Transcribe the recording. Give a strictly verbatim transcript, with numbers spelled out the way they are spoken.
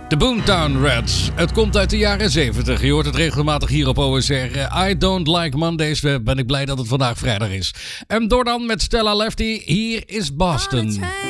De Boomtown Rats. Het komt uit de jaren zeventig. Je hoort het regelmatig hier op O S R. I Don't Like Mondays. Ben ik blij dat het vandaag vrijdag is. En door dan met Stella Lefty. Hier is Boston.